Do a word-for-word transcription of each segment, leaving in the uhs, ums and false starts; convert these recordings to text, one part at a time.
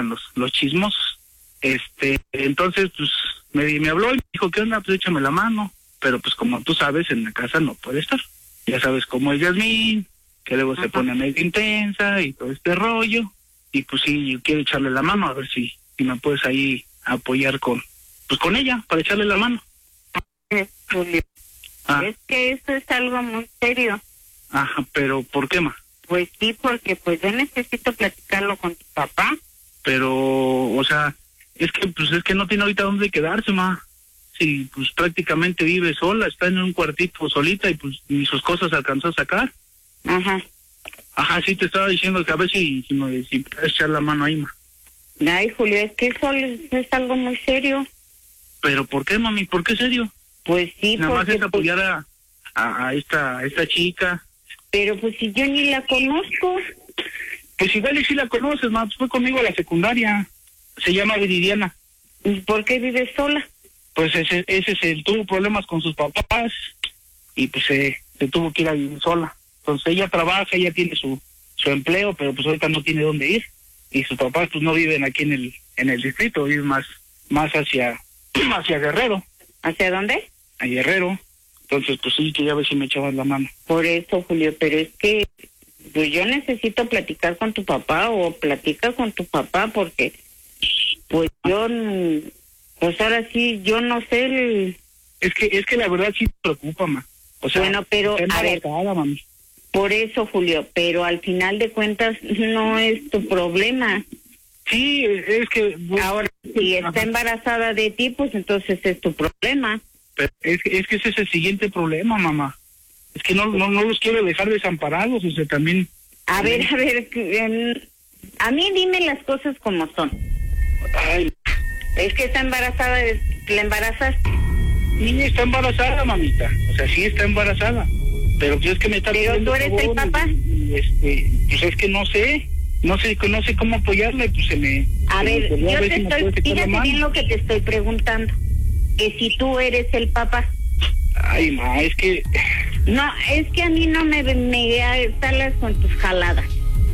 gustan los, los chismosos. Este, entonces, pues, me, me habló y me dijo, ¿qué onda? Pues échame la mano. Pero pues como tú sabes, en la casa no puede estar. Ya sabes cómo es Yasmín, que luego Ajá. se pone medio intensa y todo este rollo. Y pues sí, yo quiero echarle la mano, a ver si, si me puedes ahí apoyar con, pues con ella, para echarle la mano. Julio, ah. es que esto es algo muy serio. Ajá, pero ¿por qué, ma? Pues sí, porque pues yo necesito platicarlo con tu papá. Pero, o sea, es que pues es que no tiene ahorita dónde quedarse, ma. Sí, pues prácticamente vive sola, está en un cuartito solita y pues ni sus cosas alcanzó a sacar. Ajá. Ajá, sí te estaba diciendo que a ver si, si me si puedes echar la mano ahí, ma. Ay, Julio, es que eso es, es algo muy serio. ¿Pero por qué, mami? ¿Por qué serio? Pues sí, Nada porque... más es apoyar a, a, a esta a esta chica. Pero pues si yo ni la conozco. Pues igual y si la conoces, ma, pues fue conmigo a la secundaria. Se llama Viridiana. ¿Y por qué vive sola? Pues ese, ese se tuvo problemas con sus papás y pues se, se tuvo que ir a vivir sola. Entonces ella trabaja, ella tiene su su empleo, pero pues ahorita no tiene dónde ir. Y sus papás pues no viven aquí en el en el distrito, viven más más hacia hacia Guerrero. ¿Hacia dónde? A Guerrero. Entonces pues sí, quería ver si me echabas la mano. Por eso, Julio, pero es que pues yo necesito platicar con tu papá o platica con tu papá porque pues yo... Pues ahora sí, yo no sé el... Es que es que la verdad sí me preocupa, ma. O sea, bueno, pero a ver, mami. Por eso, Julio, pero al final de cuentas no es tu problema. Sí, es que... Pues, ahora, si está embarazada de ti, pues entonces es tu problema. Pero es, es que ese es el siguiente problema, mamá. Es que no no, no los quiero dejar desamparados, o sea, también... A ver, a ver, a mí dime las cosas como son. Ay... Es que está embarazada, ¿la embarazas? Sí, está embarazada, mamita. O sea, sí está embarazada. Pero pues es que me está... ¿Pero tú eres el papá? Y, este, pues es que no sé. No sé, no sé cómo apoyarle, pues se me... A se ver, me yo ver te si estoy... Fíjate bien lo que te estoy preguntando. Que si tú eres el papá. Ay, ma, es que... No, es que a mí no me, me salas con tus jaladas.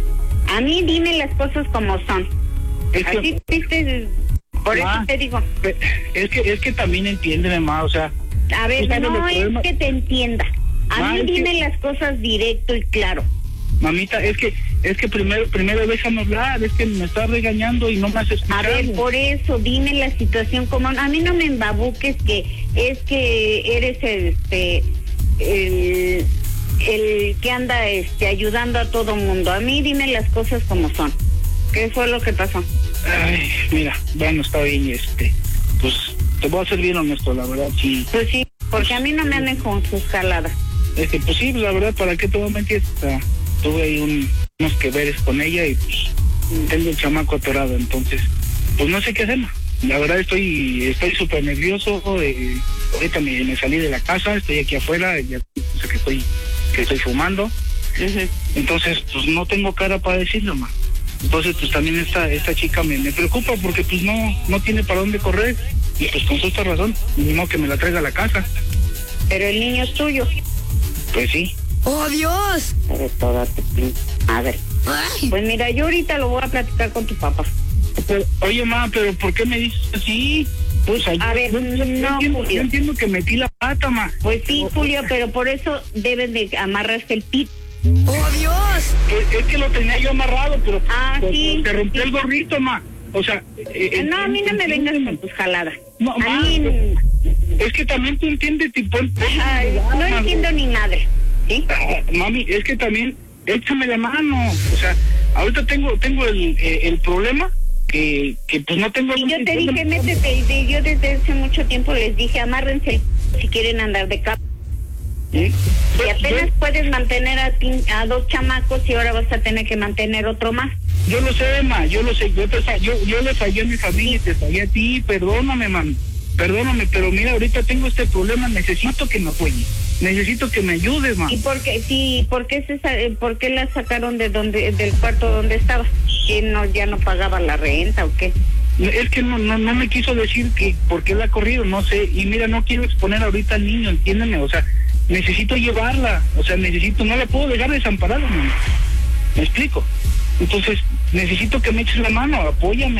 A mí dime las cosas como son. Es que... Así te... Por Ma, eso te digo. Es que es que también entiéndeme, ma, o sea... A ver, no es que te entienda. A ma, mí dime que... las cosas directo y claro. Mamita, es que es que primero primero déjame hablar, es que me estás regañando y no me haces escuchar. A ver, por eso, dime la situación como... A mí no me embabuques que es que eres este el, el que anda este ayudando a todo mundo. A mí dime las cosas como son. ¿Qué fue lo que pasó? Ay, mira, bueno, está bien, este, pues, te voy a ser bien honesto, la verdad, sí. Pues sí, porque a mí no me anden con sus jaladas. Este, pues sí, la verdad, ¿para qué te voy a mentir? O sea, tuve ahí un, unos que veres con ella y pues, tengo el chamaco atorado, entonces, pues no sé qué hacer. La verdad estoy, estoy súper nervioso, eh, ahorita me, me salí de la casa, estoy aquí afuera, ya sé que estoy, que estoy fumando, uh-huh. Entonces, pues no tengo cara para decirlo, ma. Entonces, pues también esta esta chica me, me preocupa porque pues no no tiene para dónde correr. Y pues con justa razón, ni modo que me la traiga a la casa. Pero el niño es tuyo. Pues sí. ¡Oh, Dios! Pero toda tu madre. Ay. Pues mira, yo ahorita lo voy a platicar con tu papá. Pero, oye, ma, pero ¿por qué me dices así? Pues a yo, ver, yo, no, yo entiendo, Julio. Yo entiendo que metí la pata, ma. Pues sí, Julio, pero por eso debes de amarrarse el pito. ¡Oh, Dios! Es, es que lo tenía yo amarrado, pero ah, pues, sí, se rompió sí. el gorrito, ma. O sea... Eh, no, a mí no me vengas con tus jaladas. No, a ma, mí... Es que también tú entiendes, tipo... Ay, no mami. Entiendo ni madre, ¿sí? Ah, mami, es que también, échame la mano. O sea, ahorita tengo tengo el, eh, el problema que, que pues no tengo... Y yo te dije, métete, y yo desde hace mucho tiempo les dije, amárrense el si quieren andar de capa. ¿Sí? Y apenas yo, puedes mantener a, ti, a dos chamacos y ahora vas a tener que mantener otro más. Yo lo sé, ma, yo lo sé, yo te yo, yo le fallé a mi familia, sí. Te fallé a ti, perdóname, man, perdóname, pero mira, ahorita tengo este problema, necesito que me apoyes, necesito que me ayudes, ma. ¿Y por qué, sí, por qué, se, por qué la sacaron de donde, del cuarto donde estaba? ¿Que no, ya no pagaba la renta o qué? Es que no, no, no me quiso decir que por qué la ha corrido, no sé, y mira, no quiero exponer ahorita al niño, entiéndeme, o sea, necesito llevarla, o sea, necesito, no la puedo dejar desamparada, ¿me explico? Entonces, necesito que me eches la mano, apóyame.